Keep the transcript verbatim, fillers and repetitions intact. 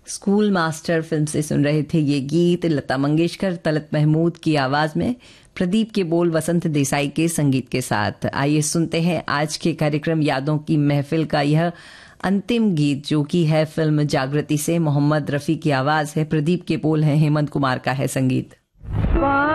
School master film से सुन रहे थे ये गीत। लता मंगेशकर, तलत महमूद की आवाज में, प्रदीप के बोल वसंत देसाई के संगीत के साथ। आइए सुनते हैं आज के कार्यक्रम यादों की महफिल का यह अंतिम गीत, जो कि है फिल्म जागृति से। मोहम्मद रफी की आवाज है, प्रदीप के बोल है, हेमंत कुमार का है संगीत।